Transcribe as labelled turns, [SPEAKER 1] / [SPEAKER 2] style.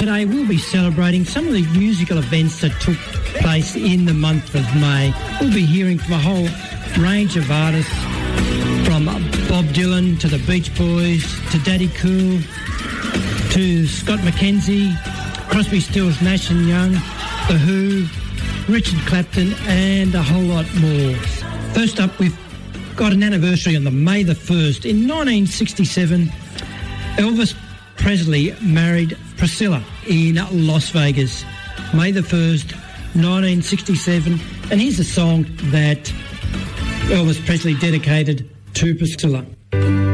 [SPEAKER 1] Today we'll be celebrating some of the musical events that took place in the month of May. We'll be hearing from a whole range of artists, from Bob Dylan to the Beach Boys to Daddy Cool to Scott McKenzie, Crosby, Stills, Nash and Young, The Who, Richard Clapton and a whole lot more. First up, we've got an anniversary on the May the 1st. In 1967, Elvis Presley married Priscilla in Las Vegas. May the 1st, 1967. And here's a song that Elvis Presley dedicated to Priscilla.